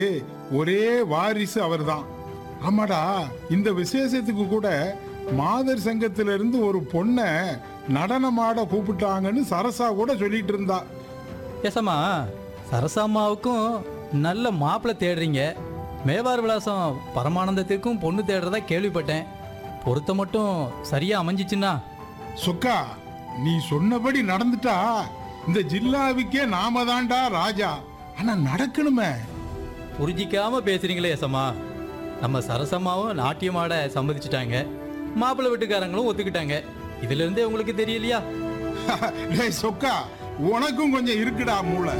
ஒரே வாரிசு அவர்தான். ஆமாடா, இந்த விசேஷத்துக்கு கூட மாதர் சங்கத்திலிருந்து ஒரு பொண்ணை நடனமாட கூப்பிட்டாங்கன்னு சரசா கூட சொல்லிட்டு இருந்தா. ஏசம்மா, சரசாம்மாவுக்கும் நல்ல மாப்பிள்ளை தேடுறீங்க. மேவார் விலாசம் பரமானந்தத்திற்கும் பொண்ணு தேடுறதா கேள்விப்பட்டேன். பொருத்தம் மட்டும் சரியா அமைஞ்சிச்சுன்னா? சொக்கா, நீ சொன்னபடி நடந்துட்டா இந்த ஜில்லாவுக்கே நாம தான்டா ராஜா. ஆனா நடக்கணுமே. புரிஞ்சிக்காம பேசுறீங்களே ஏசம்மா. நம்ம சரசம்மாவும் நாட்டியம் ஆட சம்மதிச்சுட்டாங்க, மாப்பிள்ளை வீட்டுக்காரங்களும் ஒத்துக்கிட்டாங்க. இதுல இருந்தே உங்களுக்கு தெரியலையா? டேய் சொக்கா, உனக்கும் கொஞ்சம் இருக்குடா மூளை.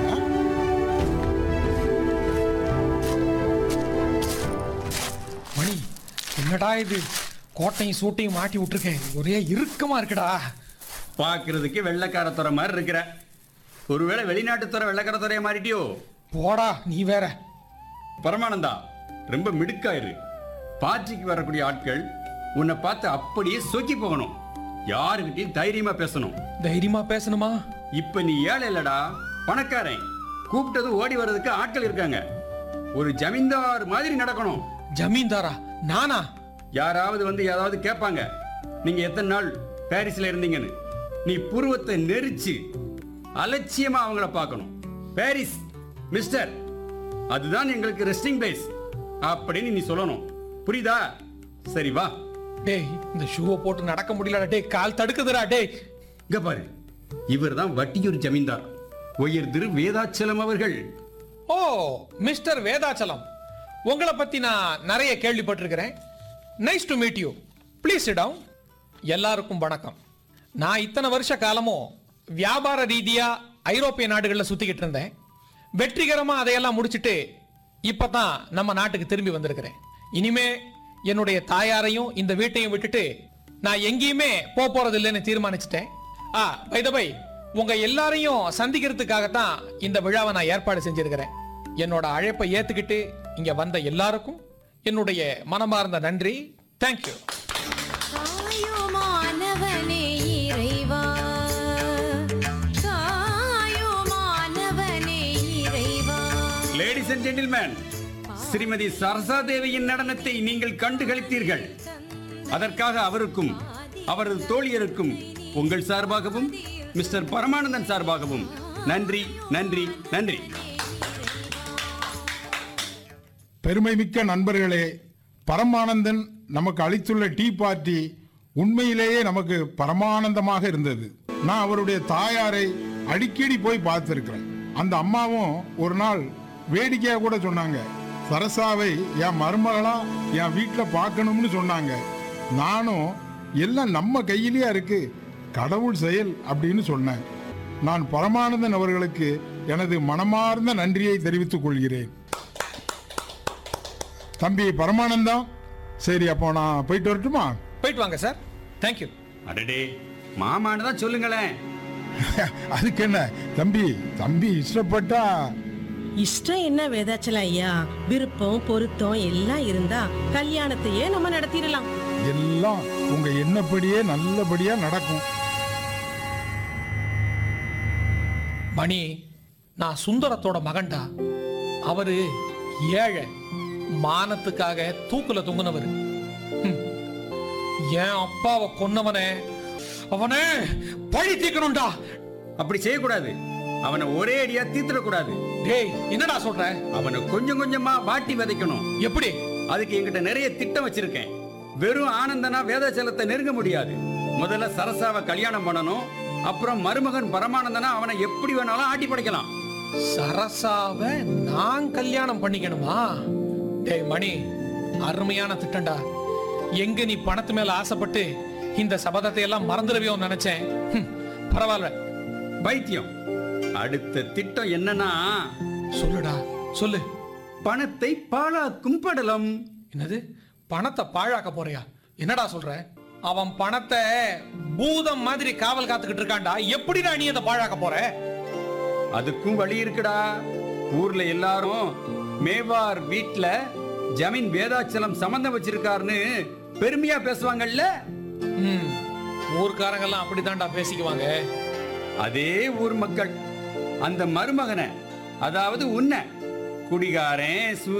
மணி, என்னடா இது? கோட்டையும் சூட்டையும் மாட்டி விட்டுருக்கேன், ஒரே இறுக்கமா இருக்குடா. பார்க்கறதுக்கு வெள்ளைக்கார துறை மாதிரி இருக்கிற. ஒருவேளை வெளிநாட்டு துறை வெள்ளைக்கார துறையை மாறிட்டியோ? போடா நீ வேற. பரமானந்தா, ரொம்ப மிடுக்காயிரு. பார்ட்டிக்கு வரக்கூடிய ஆட்கள் உன்னை பார்த்து அப்படியே சொக்கி போகணும். யாருக்கிட்டையும் தைரியமா பேசணும். தைரியமா பேசணுமா? இப்ப நீ ஏழை இல்லடா, பணக்காரன். கூப்பிட்டது ஓடி வர்றதுக்கு ஆட்கள் இருக்காங்க. ஒரு ஜமீன்தார் மாதிரி நடக்கணும். ஜமீன்தாரா? நானா? யாராவது வந்து ஏதாவது கேட்பாங்க, நீங்க எத்தனை நாள் பாரிஸ்ல இருந்தீங்கன்னு. நீ புருவத்தை நெரிச்சு அலட்சியமா அவங்கள பார்க்கணும். பாரிஸ் மிஸ்டர், அதுதான் எங்களுக்கு ரெஸ்டிங் பிளேஸ் அப்படின்னு நீ சொல்லணும். புரியுதா? சரி வா. டேய், இந்த ஷூவை போட்டு நடக்க முடியலடா. டேய், கால் தடுக்குதுடா. டேய் இங்க பாரு, இவர் தான் வட்டியூர் ஜமீன்தார் உயர் திரு வேதாச்சலம் அவர்கள். ஓ, மிஸ்டர் வேதாச்சலம், உங்களை பத்தி நான் நிறைய கேள்விப்பட்டிருக்கிறேன். Nice to meet you. Please sit down. எல்லாருக்கும் வணக்கம். நான் இத்தனை வருஷ காலமும் வியாபார ரீதியா ஐரோப்பிய நாடுகளில் சுத்திக்கிட்டு இருந்தேன். வெற்றிகரமா அதையெல்லாம் முடிச்சிட்டு இப்பதான் நம்ம நாட்டுக்கு திரும்பி வந்திருக்கிறேன். இனிமே என்னுடைய தாயாரையும் இந்த வீட்டையும் விட்டுட்டு நான் எங்கேயுமே போறது இல்லைன்னு தீர்மானிச்சிட்டேன். பை த பை, உங்க எல்லாரையும் சந்திக்கிறதுக்காகத்தான் இந்த விழாவை நான் ஏற்பாடு செஞ்சிருக்கிறேன். என்னோட அழைப்பை ஏத்துக்கிட்டு இங்க வந்த எல்லாருக்கும் என்னுடைய மனமார்ந்த நன்றி. Thank you. Ladies and gentleman, Srimathi Sarasa தேவியின் நடனத்தை நீங்கள் கண்டு களித்தீர்கள். அதற்காக அவருக்கும் அவரது தோழியருக்கும் உங்கள் சார்பாகவும் மிஸ்டர் பரமானந்தன் சார்பாகவும் நன்றி நன்றி நன்றி. பெருமைமிக்க நண்பர்களே, பரமானந்தன் நமக்கு அளித்துள்ள டீ பார்ட்டி உண்மையிலேயே நமக்கு பரமானந்தமாக இருந்தது. நான் அவருடைய தாயாரை அடிக்கடி போய் பார்த்திருக்கிறேன். அந்த அம்மாவும் ஒரு நாள் வேடிக்கையா கூட சொன்னாங்க, சரசாவை என் மருமகளா என் வீட்டில் பார்க்கணும்னு சொன்னாங்க. நானும் எல்லாம் நம்ம கையிலேயே இருக்கு, கடவுள் செயல் அப்படின்னு சொன்னேன். நான் பரமானந்தன் அவர்களுக்கு எனது மனமார்ந்த நன்றியை தெரிவித்துக் கொள்கிறேன். தம்பி பரமானந்தம், சரி அப்போ நான் போயிட்டு வரட்டுமா? போயிட்டு வாங்க சார். தேங்க்யூ. அடடே, மாமான்னு தான் சொல்லுங்களேன். அதுக்கு என்ன தம்பி, தம்பி இஷ்டப்பட்டா. இஷ்டம் என்ன வேதாச்சலம் ஐயா, விருப்பம் பொருத்தம் எல்லாம் இருந்தா கல்யாணத்தையே நம்ம நடத்திடலாம். எல்லாம் உங்க எண்ணப்படியே நல்லபடியா நடக்கும். மணி, நான் சுந்தரத்தோட மகன்டா. அவரு ஏழை, மானத்துக்காக தூக்குல தொங்குனவர். என் அப்பாவை கொன்னவனே, அவனே பழி தீர்க்கணும்டா. அப்படி செய்யக்கூடாது. அவனை ஒரே அடியா தீர்த்திடக்கூடாது. டேய், என்னடா சொல்ற? அவனை கொஞ்சம் கொஞ்சமா வாட்டி விதைக்கணும். எப்படி? அதுக்கு என்கிட்ட நிறைய திட்டம் வச்சிருக்கேன். வெறும் ஆனந்தனா வேதாச்சலத்தை நெருங்க முடியாது. முதல்ல சரசாவை கல்யாணம் பண்ணணும். அப்புறம் மருமகன் பரமானந்தனா அவனை எப்படி வேணாலும் ஆட்டி படைக்கலாம். சரசாவை நான் கல்யாணம் பண்ணிக்கணுமா? டேய் மணி, அருமையான திட்டம்டா. எங்க நீ பணத்து மேல ஆசைப்பட்டு இந்த சபதத்தை எல்லாம் மறந்துடுவியோ நினைச்சேன். பரவாயில்ல. பைத்தியம். அடுத்த திட்டம் என்னன்னா, சொல்லுடா சொல்லு. பணத்தை பாழாக்கும் படலம். என்னது? பணத்தை பாழாக்க போறியா? என்னடா சொல்ற? அவன் பணத்தை பூதம் மாதிரி காவல் காத்துக்கிட்டு இருக்கான்டா. எப்படிடா நீ அதை பாழாக்க போற? அதுக்கும் வழி இருக்குடா. ஊர்ல எல்லாரும் மேவார் வீட்ல ஜமீன் வேதாச்சலம் சம்பந்தம் வச்சிருக்காருன்னு பெருமையா பேசுவாங்கல்ல. ஊர்க்காரங்கெல்லாம் அப்படித்தான்டா பேசிக்குவாங்க. அதே ஊர் மக்கள் அந்த மருமகனை, அதாவது உன்னை குடிகாரன்